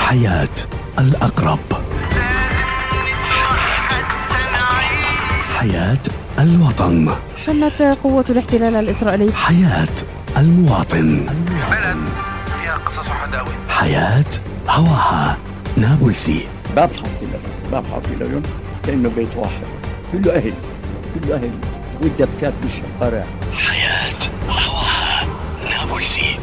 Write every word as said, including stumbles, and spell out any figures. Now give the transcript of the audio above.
حياة الأقرب، حياة الوطن، شنت قوة الاحتلال الإسرائيلي حياة المواطن، المواطن. فيها قصص وحداوي، حياة هواها نابلسي. باب حاطين باب حاطين لهم كأنه بيت واحد، كله أهل كله أهل، والدبكات بالشوارع. حياة هواها نابلسي.